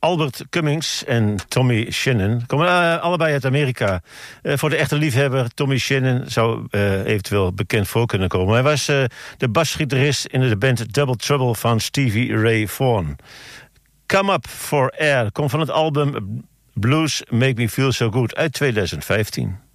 Albert Cummings en Tommy Shannon komen allebei uit Amerika. Voor de echte liefhebber, Tommy Shannon zou eventueel bekend voor kunnen komen. Hij was de basgitarist in de band Double Trouble van Stevie Ray Vaughan. Come Up for Air komt van het album Blues Make Me Feel So Good uit 2015.